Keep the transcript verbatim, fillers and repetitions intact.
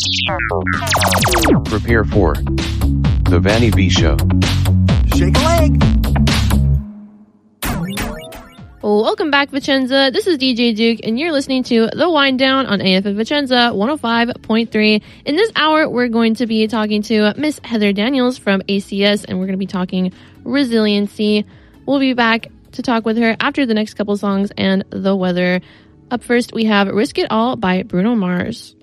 Prepare for the Vanny V Show. Shake a leg. Welcome back, Vicenza. This is D J Duke, and you're listening to The Wind Down on A F M Vicenza one oh five point three. In this hour, we're going to be talking to Miss Heather Daniels from A C S, and we're going to be talking resiliency. We'll be back to talk with her after the next couple songs and the weather. Up first, we have Risk It All by Bruno Mars.